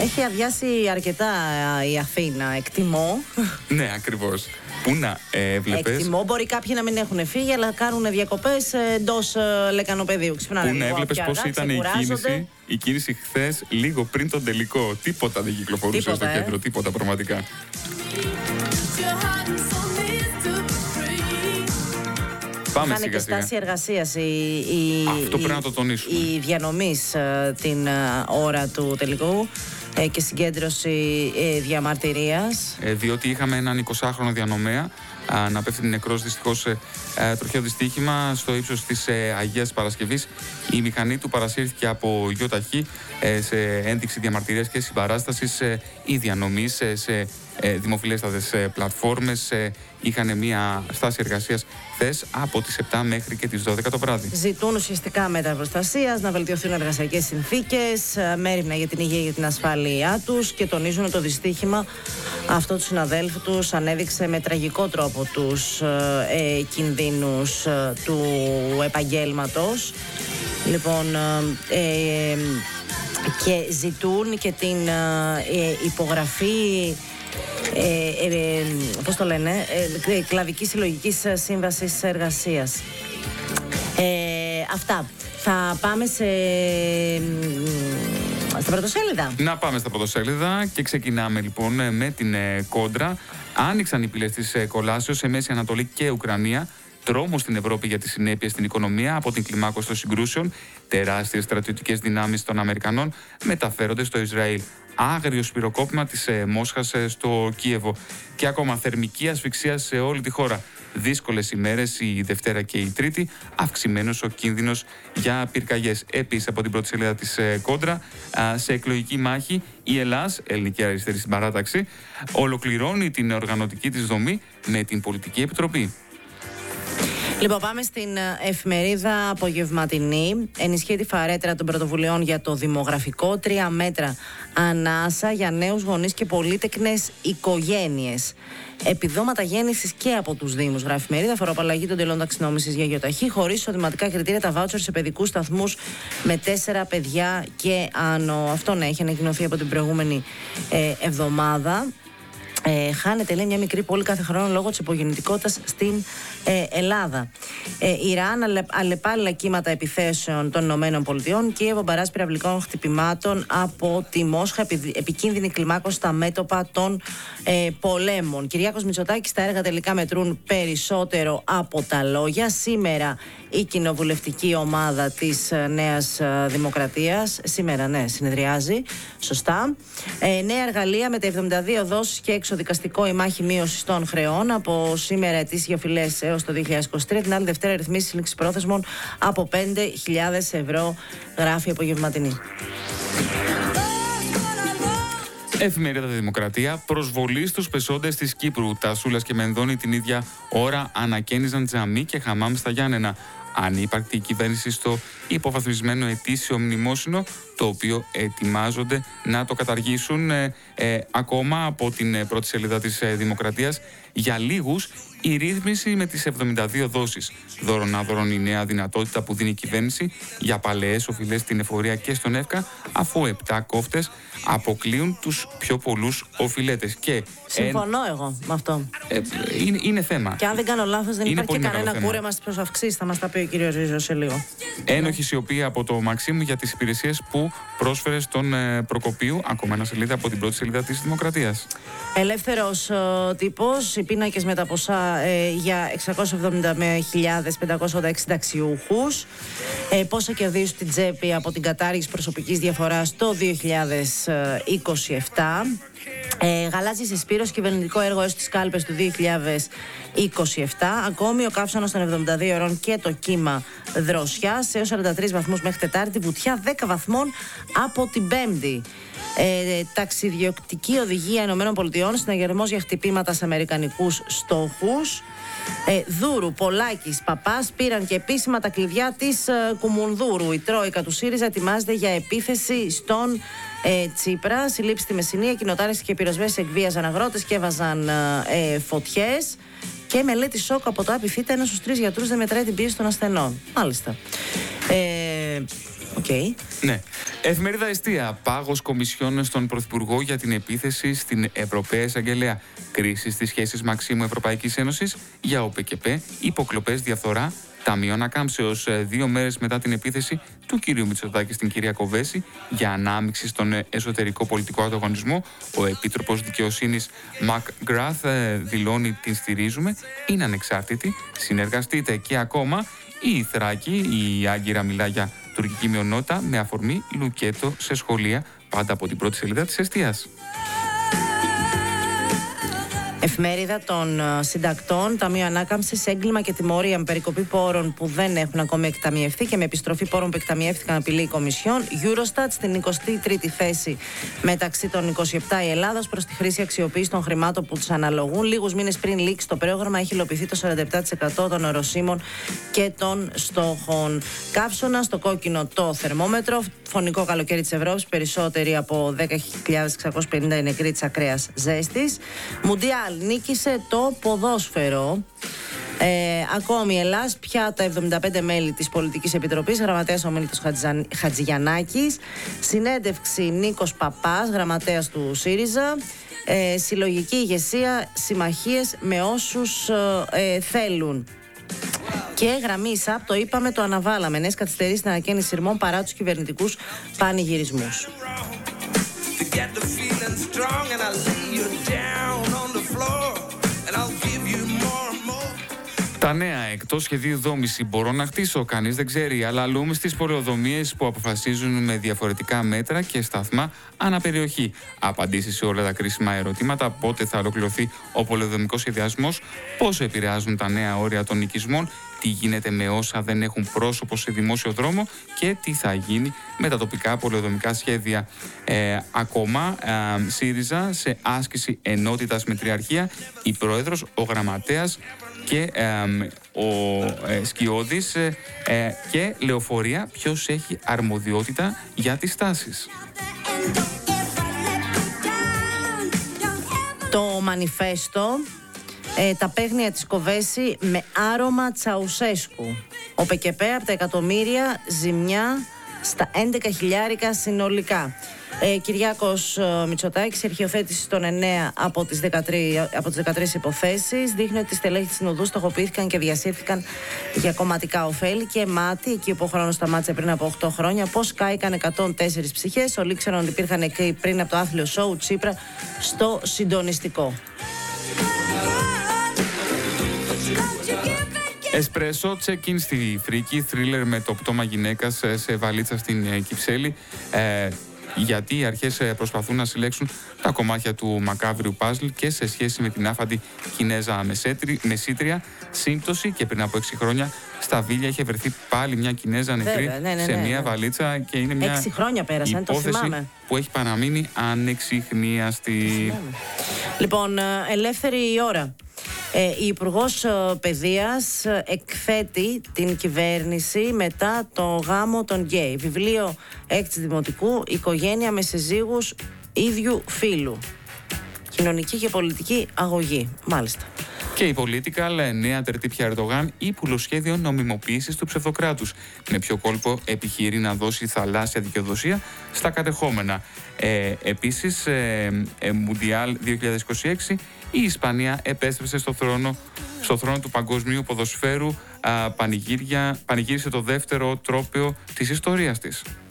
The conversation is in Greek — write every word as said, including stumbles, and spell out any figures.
Έχει αδειάσει αρκετά η Αθήνα, εκτιμώ. Ναι, ακριβώς. Πού να ε, βλέπεις. Εκτιμώ, μπορεί κάποιοι να μην έχουν φύγει, αλλά κάνουν διακοπές εντός ε, λεκανοπεδίου. Πού να έβλεπες πώς ήταν η κίνηση, η κίνηση χθες, λίγο πριν τον τελικό. Τίποτα δεν κυκλοφορούσε τίποτα, στο ε. κέντρο, τίποτα πραγματικά. Πάμε Είχαν και στάση εργασίας οι, οι, Αυτό πρέπει να το τονίσουμε. οι διανομής ε, την ε, ώρα του τελικού ε, και συγκέντρωση ε, διαμαρτυρίας. Ε, διότι είχαμε έναν εικοσάχρονο διανομέα α, να πέφτει νεκρός δυστυχώς σε ε, τροχαίο δυστύχημα στο ύψος της ε, Αγίας Παρασκευής. Η μηχανή του παρασύρθηκε από γιοταχή ε, σε ένδειξη διαμαρτυρίας και συμπαράστασης ε, ή διανομής ε, σε ε, δημοφιλέστατες ε, πλατφόρμες. Ε, είχαν μια στάση εργασίας χθες από τις επτά μέχρι και τις δώδεκα το βράδυ. Ζητούν ουσιαστικά μέτρα προστασίας, να βελτιωθούν εργασιακές συνθήκες, μέριμνα για την υγεία και για την ασφάλειά τους και τονίζουν ότι το δυστύχημα αυτό του συναδέλφου τους ανέδειξε με τραγικό τρόπο τους ε, κινδύνους ε, του επαγγέλματος. Λοιπόν, ε, ε, και ζητούν και την ε, υπογραφή Ε, ε, ε, πώς το λένε, ε, κλαδικής συλλογικής σύμβασης εργασίας. Ε, αυτά. Θα πάμε σε, στα πρωτοσέλιδα. Να πάμε στα πρωτοσέλιδα και ξεκινάμε λοιπόν με την ε, κόντρα. Άνοιξαν οι πύλες της ε, κολάσεως σε Μέση Ανατολή και Ουκρανία. Τρόμος στην Ευρώπη για τις συνέπειες στην οικονομία από την κλιμάκωση των συγκρούσεων. Τεράστιες στρατιωτικές δυνάμεις των Αμερικανών μεταφέρονται στο Ισραήλ. Άγριο σπυροκόπημα της ε, Μόσχας ε, στο Κίεβο. Και ακόμα θερμική ασφυξία σε όλη τη χώρα. Δύσκολες ημέρες η Δευτέρα και η Τρίτη. Αυξημένος ο κίνδυνος για πυρκαγιές. Επίσης από την πρώτη σελίδα της ε, κόντρα, α, σε εκλογική μάχη η Ελλάς, Ελληνική Αριστερή Συμπαράταξη, ολοκληρώνει την οργανωτική της δομή με την Πολιτική Επιτροπή. Λοιπόν, πάμε στην εφημερίδα Απογευματινή. Ενισχύει τη φαρέτρα των πρωτοβουλειών για το δημογραφικό. Τρία μέτρα ανάσα για νέους γονείς και πολύτεκνες οικογένειες. Επιδόματα γέννησης και από τους Δήμους. Γράφει εφημερίδα. Φοροαπαλλαγή των τελών ταξινόμησης για γιοταχή. Χωρίς εισοδηματικά κριτήρια τα βάουτσερ σε παιδικούς σταθμούς με τέσσερα παιδιά και άνω. Αυτό ναι, έχει ανακοινωθεί από την προηγούμενη ε, εβδομάδα. Ε, χάνεται, λέει, μια μικρή πόλη κάθε χρόνο λόγω της υπογεννητικότητας στην ε, Ελλάδα. Ε, Ιράν, αλε, αλλεπάλληλα κύματα επιθέσεων των Ηνωμένων Πολιτειών. Κίεβο, μπαράζ πυραυλικών χτυπημάτων από τη Μόσχα. Επι, επικίνδυνη κλιμάκωση στα μέτωπα των ε, πολέμων. Κυριάκος Μητσοτάκης, τα έργα τελικά μετρούν περισσότερο από τα λόγια. Σήμερα η κοινοβουλευτική ομάδα της ε, Νέας ε, Δημοκρατίας, σήμερα ναι, συνεδριάζει, σωστά. Ε, νέα εργαλεία με τα εβδομήντα δύο δόσεις και εξοδικαστικό η μάχη μείωσης των χρεών από σήμερα ετήσια οφειλές έως το δύο χιλιάδες είκοσι τρία. Την άλλη Δευτέρα ρυθμίσεις λήξης πρόθεσμων από πέντε χιλιάδες ευρώ, γράφει Απογευματινή. Εφημερίδα Δημοκρατία. Προσβολή στους πεσόντες της Κύπρου. Τασούλας και Μενδώνη την ίδια ώρα ανακαίνιζαν τζαμί και χαμάμ στα Γιάννενα. Ανύπαρκτη η κυβέρνηση στο υποβαθμισμένο ετήσιο μνημόσυνο, το οποίο ετοιμάζονται να το καταργήσουν. Ε, ε, ακόμα από την ε, πρώτη σελίδα της ε, Δημοκρατίας. Για λίγους η ρύθμιση με τις εβδομήντα δύο δόσεις. Δωρονάδωρον η νέα δυνατότητα που δίνει η κυβέρνηση για παλαιές οφειλές στην εφορία και στον ΕΦΚΑ, αφού επτά κόφτες αποκλείουν τους πιο πολλούς οφειλέτες. Και συμφωνώ εν... εγώ με αυτό. Ε, είναι, είναι θέμα. Και αν δεν κάνω λάθος, δεν είναι υπάρχει και κανένα κούρεμα στις προσαυξήσεις. Θα μας τα πει ο κύριος Ρίζος σε λίγο. Ένοχη σιωπή από το Μαξίμου για τις υπηρεσίες που πρόσφερε στον ε, Προκοπίου. Ακόμα ένα σελίδα από την πρώτη σελίδα της Δημοκρατίας. Ελεύθερος ε, τύπος, οι πίνακες με τα ποσά ε, για εξακόσιες εβδομήντα χιλιάδες πεντακόσιες ογδόντα έξι συνταξιούχους. Ε, πόσα κερδίζουν την τσέπη από την κατάργηση προσωπικής διαφοράς το δύο χιλιάδες είκοσι επτά. Ε, γαλάζιες εισπύρωση, κυβερνητικό έργο έως τις κάλπες του δύο χιλιάδες είκοσι επτά. Ακόμη ο καύσωνος των εβδομήντα δύο ώρων και το κύμα δροσιάς έως σαράντα τρεις βαθμούς μέχρι Τετάρτη. Βουτιά δέκα βαθμών από την Πέμπτη. Ε, ταξιδιωτική οδηγία Ηνωμένων Πολιτειών, συναγερμός για χτυπήματα σε αμερικανικούς στόχους. Ε, Δούρου, Πολάκης, Παπάς πήραν και επίσημα τα κλειδιά της ε, Κουμουνδούρου. Η Τρόικα του ΣΥΡΙΖΑ ετοιμάζεται για επίθεση στον ε, Τσίπρα. Συλλήψη στη Μεσσηνία, κοινοτάρες και πυροσβέστες εκβίαζαν αγρότες και έβαζαν ε, φωτιές. Και μελέτη σοκ από το ΑΠΙΘΙΤΑ, ένας στους τρεις γιατρούς δεν μετράει την πίεση των ασθενών. Μάλιστα. Ε, Οκ. Okay. Ναι. Εφημερίδα Εστία. Πάγος κομισιών στον Πρωθυπουργό για την επίθεση στην Ευρωπαία Εισαγγελέα. Κρίση στις σχέσεις Μαξίμου Ευρωπαϊκής Ένωσης για ΟΠΕΚΕΠΕ, υποκλοπές, διαφθορά. Ταμείο Ανακάμψεως, δύο μέρες μετά την επίθεση του κυρίου Μητσοτάκη στην κυρία Κοβέση για ανάμειξη στον εσωτερικό πολιτικό ανταγωνισμό, ο Επίτροπος Δικαιοσύνης Μακ Γκράθ δηλώνει την στηρίζουμε, είναι ανεξάρτητη, συνεργαστείτε. Και ακόμα η Θράκη, η Άγκυρα μιλά για τουρκική μειονότητα με αφορμή λουκέτο σε σχολεία, πάντα από την πρώτη σελίδα της Εστίας. Εφημερίδα των Συντακτών, Ταμείο Ανάκαμψης, έγκλημα και τιμωρία με περικοπή πόρων που δεν έχουν ακόμη εκταμιευθεί και με επιστροφή πόρων που εκταμιεύτηκαν, απειλή η Κομισιόν. Eurostat στην εικοστή τρίτη θέση μεταξύ των είκοσι επτά η Ελλάδα προς τη χρήση αξιοποίηση των χρημάτων που τους αναλογούν. Λίγους μήνες πριν λήξει το πρόγραμμα, έχει υλοποιηθεί το σαράντα επτά τοις εκατό των οροσίμων και των στόχων. Καύσωνα στο κόκκινο το θερμόμετρο. Φωνικό καλοκαίρι της Ευρώπης, περισσότεροι από δέκα χιλιάδες εξακόσιοι πενήντα οι νεκροί της ακραίας ζέστης. Μουντιάλ νίκησε το ποδόσφαιρο. Ε, ακόμη Ελλάς, πια τα εβδομήντα πέντε μέλη της Πολιτικής Επιτροπής, γραμματέας ο Μέλιτος Χατζηγιαννάκης, συνέντευξη Νίκος Παπάς, γραμματέας του ΣΥΡΙΖΑ, ε, συλλογική ηγεσία, συμμαχίες με όσους ε, θέλουν. Και γραμμή ΣΑΠ, το είπαμε, το αναβάλαμε. Νέες καθυστερήσεις στην ανακαίνιση σειρμών παρά τους κυβερνητικούς πανηγυρισμούς. Τα νέα, εκτός σχεδίου δόμηση μπορώ να χτίσω, κανείς δεν ξέρει, αλλά αλλούμε στις πολεοδομίες που αποφασίζουν με διαφορετικά μέτρα και σταθμά αναπεριοχή. Απαντήσεις σε όλα τα κρίσιμα ερωτήματα: πότε θα ολοκληρωθεί ο πολεοδομικός σχεδιασμός, πόσο επηρεάζουν τα νέα όρια των οικισμών, τι γίνεται με όσα δεν έχουν πρόσωπο σε δημόσιο δρόμο και τι θα γίνει με τα τοπικά πολεοδομικά σχέδια. Ε, ακόμα, ε, ΣΥΡΙΖΑ σε άσκηση ενότητας με τριαρχία, η πρόεδρος, ο γραμματέας και ε, ο ε, Σκιώδης ε, ε, και λεωφορεία, ποιος έχει αρμοδιότητα για τις στάσεις. Το μανιφέστο, ε, τα παίγνια της Κοβέση με άρωμα Τσαουσέσκου. Ο ΠΚΠ από τα εκατομμύρια, ζημιά στα έντεκα χιλιάρικα συνολικά. Ε, Κυριάκος ε, Μητσοτάκης, αρχιοθέτηση των εννέα από τις δεκατρείς, από τις δεκατρείς υποθέσεις, δείχνει ότι οι στελέχοι της Συνοδού στοχοποιήθηκαν και διασύρθηκαν για κομματικά ωφέλη και μάτι, εκεί όπου ο χρόνος σταμάτησε πριν από οκτώ χρόνια, πώς κάηκαν εκατόν τέσσερις ψυχές. Όλοι ξέρουν ότι υπήρχαν εκεί πριν από το άθλιο σοου Τσίπρα στο συντονιστικό. Εσπρέσο, check-in στη Φρίκη, θρίλερ με το πτώμα γυναίκας σε βαλίτσα στην Κυψέλη. Ε, γιατί οι αρχές προσπαθούν να συλλέξουν τα κομμάτια του μακάβριου παζλ και σε σχέση με την άφαντη Κινέζα μεσήτρια. Σύμπτωση, και πριν από έξι χρόνια στα Βίλια είχε βρεθεί πάλι μια Κινέζα νεκρή ναι, ναι, ναι, σε μια βαλίτσα και είναι μια έξι χρόνια πέρασαν, υπόθεση το θυμάμαι, που έχει παραμείνει ανεξιχνίαστη. Λοιπόν, ελεύθερη η ώρα. Ε, η Υπουργός Παιδείας εκθέτει την κυβέρνηση μετά το γάμο των γκέι. Βιβλίο έκτης δημοτικού, οικογένεια με συζύγους ίδιου φύλου. Κοινωνική και πολιτική αγωγή, μάλιστα. Και η Political, νέα τερτύπια Ερντογάν ή πουλοσχέδιο νομιμοποίησης του ψευδοκράτους. Με ποιο κόλπο επιχειρεί να δώσει θαλάσσια δικαιοδοσία στα κατεχόμενα. Ε, επίσης, ε, ε, Μουντιάλ δύο χιλιάδες είκοσι έξι, η Ισπανία επέστρεψε στο θρόνο, στο θρόνο του παγκοσμίου ποδοσφαίρου, α, πανηγύρισε το δεύτερο τρόπαιο της ιστορίας της.